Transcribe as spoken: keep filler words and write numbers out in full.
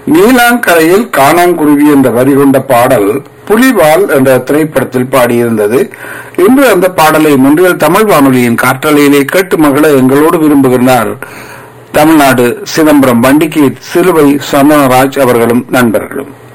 நீலாங்கரையில் காணாங்குருவி என்ற வரி கொண்ட பாடல் புலிவால் என்ற திரைப்படத்தில் பாடியிருந்தது. இன்று அந்த பாடலை முன்றியல் தமிழ் வானொலியின் காற்றலையிலே கேட்டு மகள எங்களோடு விரும்புகிறார் தமிழ்நாடு சிதம்பரம் வண்டிக்கு சிலுவை சமராஜ் அவர்களும் நண்பர்களும்.